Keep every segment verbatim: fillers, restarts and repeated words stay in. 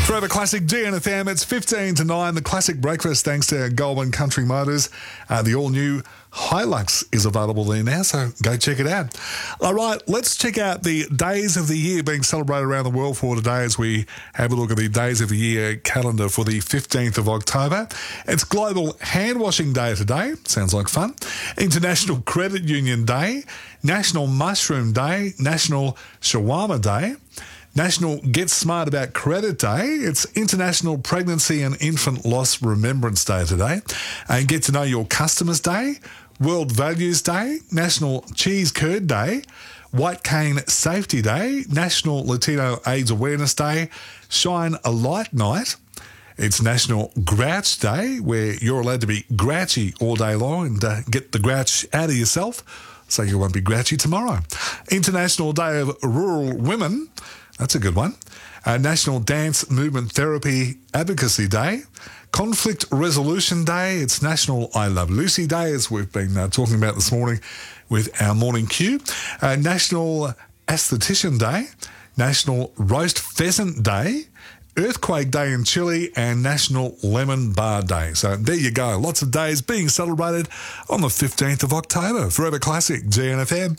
Forever Classic G N F M, it's fifteen to nine. The Classic Breakfast, thanks to Goulburn Country Motors. Uh, the all-new Hilux is available there now, so go check it out. All right, let's check out the days of the year being celebrated around the world for today as we have a look at the days of the year calendar for the fifteenth of October. It's Global Hand Washing Day today. Sounds like fun. International Credit Union Day, National Mushroom Day, National Shawarma Day, National Get Smart About Credit Day. It's International Pregnancy and Infant Loss Remembrance Day today. And Get to Know Your Customers Day, World Values Day, National Cheese Curd Day, White Cane Safety Day, National Latino AIDS Awareness Day, Shine a Light Night. It's National Grouch Day, where you're allowed to be grouchy all day long and uh, get the grouch out of yourself so you won't be grouchy tomorrow. International Day of Rural Women. That's a good one. Uh, National Dance Movement Therapy Advocacy Day. Conflict Resolution Day. It's National I Love Lucy Day, as we've been uh, talking about this morning with our morning cue. Uh, National Aesthetician Day. National Roast Pheasant Day. Earthquake Day in Chile, and National Lemon Bar Day. So there you go. Lots of days being celebrated on the fifteenth of October. Forever Classic, G N F M.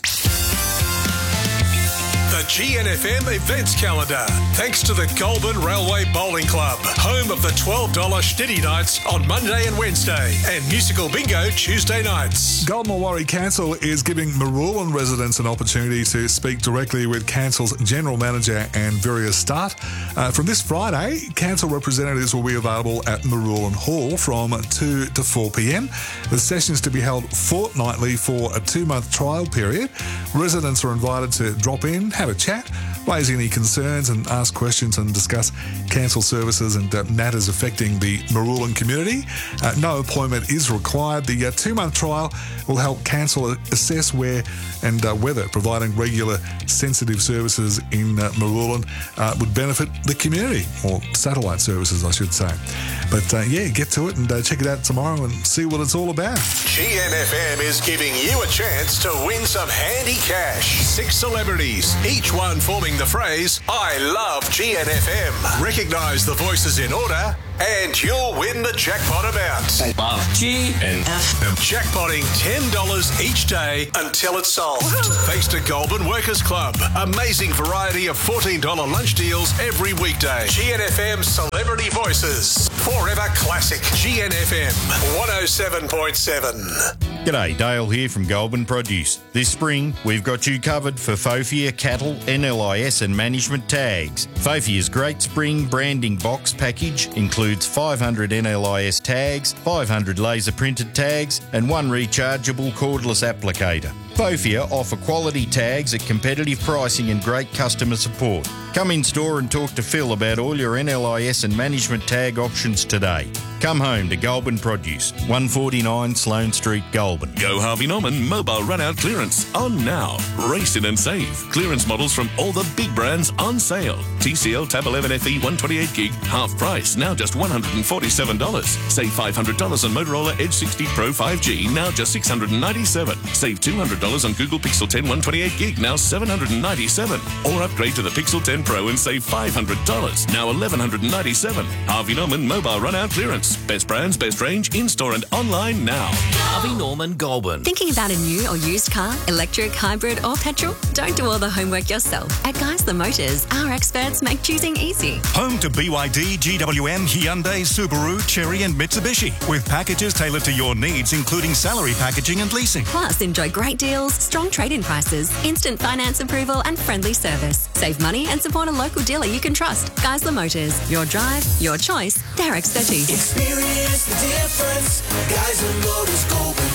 The G N F M events calendar, thanks to the Goulburn Railway Bowling Club, home of the twelve dollars Stiddy Nights on Monday and Wednesday, and Musical Bingo Tuesday nights. Goulburn Warri Council is giving Marulan residents an opportunity to speak directly with Council's General Manager and various staff. Uh, from this Friday, Council representatives will be available at Marulan Hall from two to four p.m. The sessions to be held fortnightly for a two-month trial period. Residents are invited to drop in, have a chat, raise any concerns and ask questions and discuss council services and uh, matters affecting the Marulan community. Uh, no appointment is required. The uh, two-month trial will help council assess where and uh, whether providing regular sensitive services in uh, Marulan uh, would benefit the community, or satellite services, I should say. But uh, yeah, get to it and uh, check it out tomorrow and see what it's all about. G N F M is giving you a chance to win some handy cash. Six celebrities, each one forming the phrase, I love G N F M. Recognise the voices in order and you'll win the jackpot amount. I love G N F M. Jackpotting ten dollars each day until it's solved. Thanks to Goulburn Workers Club. Amazing variety of fourteen dollars lunch deals every weekday. G N F M Celebrity Voices. Forever Classic. G N F M one oh seven point seven. G'day, Dale here from Goulburn Produce. This spring, we've got you covered for Fofia Cattle, N L I S and Management Tags. Fofia's Great Spring Branding Box Package includes five hundred N L I S tags, five hundred laser printed tags and one rechargeable cordless applicator. Fofia offer quality tags at competitive pricing and great customer support. Come in store and talk to Phil about all your N L I S and management tag options today. Come home to Goulburn Produce, one forty-nine Sloane Street, Goulburn. Go Harvey Norman mobile run-out clearance on now. Race in and save. Clearance models from all the big brands on sale. T C L Tab eleven F E one twenty-eight gig, half price, now just one hundred forty-seven dollars. Save five hundred dollars on Motorola Edge sixty Pro five G, now just six hundred ninety-seven dollars. Save two hundred dollars on Google Pixel ten one twenty-eight gig, now seven hundred ninety-seven dollars. Or upgrade to the Pixel ten Pro and save five hundred dollars, now eleven ninety-seven dollars. Harvey Norman mobile run-out clearance. Best brands, best range, in-store and online now. Harvey Norman Goulburn. Thinking about a new or used car, electric, hybrid or petrol? Don't do all the homework yourself. At Geisler Motors, our experts make choosing easy. Home to B Y D, G W M, Hyundai, Subaru, Chery and Mitsubishi, with packages tailored to your needs, including salary packaging and leasing. Plus, enjoy great deals, strong trade-in prices, instant finance approval and friendly service. Save money and support a local dealer you can trust. Geisler Motors. Your drive, your choice, their expertise. Experience the difference. Geisler Motors Goulburn.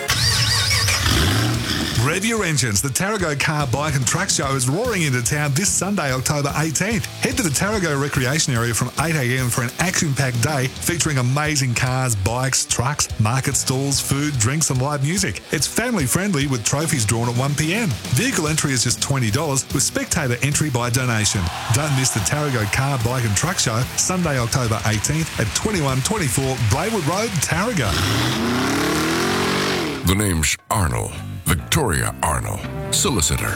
Rev your engines. The Tarago Car, Bike and Truck Show is roaring into town this Sunday, October eighteenth. Head to the Tarago Recreation Area from eight a.m. for an action-packed day featuring amazing cars, bikes, trucks, market stalls, food, drinks and live music. It's family-friendly with trophies drawn at one p.m. Vehicle entry is just twenty dollars with spectator entry by donation. Don't miss the Tarago Car, Bike and Truck Show, Sunday, October eighteenth at twenty-one twenty-four Braidwood Road, Tarago. The name's Arnold. Victoria Arnold, solicitor.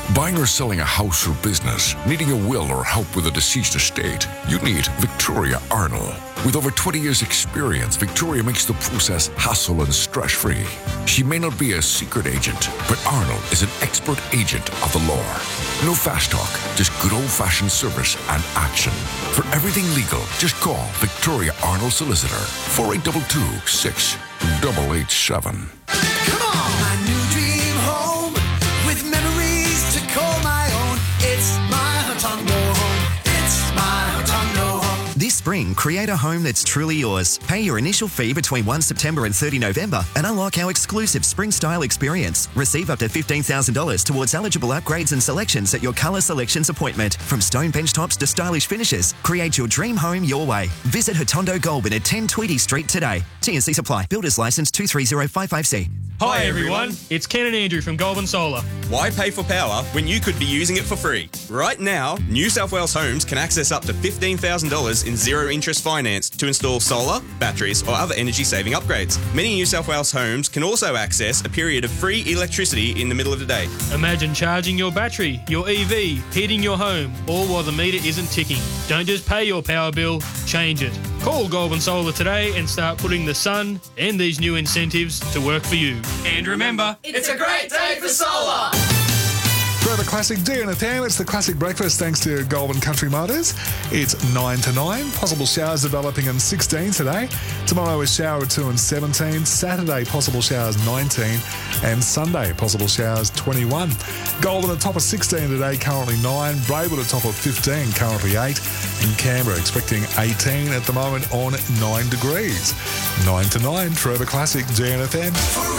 Buying or selling a house or business, needing a will or help with a deceased estate, you need Victoria Arnold. With over twenty years experience, Victoria makes the process hassle and stress-free. She may not be a secret agent, but Arnold is an expert agent of the law. No fast talk, just good old-fashioned service and action. For everything legal, just call Victoria Arnold Solicitor, four eight two two, six eight eight seven. Come on, my new dream home with memories to call my own. It's my Hotondo home. It's my Hotondo home. This spring, create a home that's truly yours. Pay your initial fee between first September and thirty November and unlock our exclusive spring style experience. Receive up to fifteen thousand dollars towards eligible upgrades and selections at your colour selections appointment. From stone bench tops to stylish finishes, create your dream home your way. Visit Hotondo Goulburn at ten Tweedy Street today. T and C supply. Builders licence two three zero five five C. Hi everyone, it's Ken and Andrew from Goulburn Solar. Why pay for power when you could be using it for free? Right now, New South Wales Homes can access up to fifteen thousand dollars in zero-interest finance to install solar, batteries or other energy-saving upgrades. Many New South Wales homes can also access a period of free electricity in the middle of the day. Imagine charging your battery, your E V, heating your home, all while the meter isn't ticking. Don't just pay your power bill, change it. Call Goulburn Solar today and start putting the sun and these new incentives to work for you. And remember, It's a great day for solar. For the classic D and F M, it's the classic breakfast thanks to Goulburn Country Motors. It's nine to nine. Possible showers developing in sixteen today. Tomorrow is shower two and seventeen. Saturday, possible showers nineteen. And Sunday, possible showers twenty-one. Goulburn at top of sixteen today, currently nine. Braidwood at top of fifteen, currently eight. And Canberra expecting eighteen at the moment on nine degrees. nine to nine, Forever Classic D and F M.